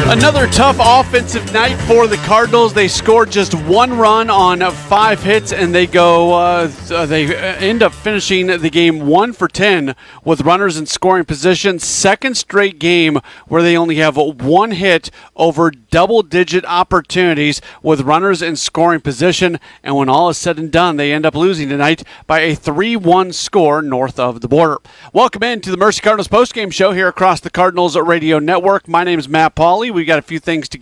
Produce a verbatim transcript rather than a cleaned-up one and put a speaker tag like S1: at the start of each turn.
S1: Another tough offensive night for the Cardinals. They scored just one run on five hits, and they go. Uh, they end up finishing the game one for ten with runners in scoring position. Second straight game where they only have one hit over double-digit opportunities with runners in scoring position. And when all is said and done, they end up losing tonight by a three one score north of the border. Welcome in to the Mercy Cardinals postgame show here across the Cardinals Radio Network. My name is Matt Pauley. We've got a few things to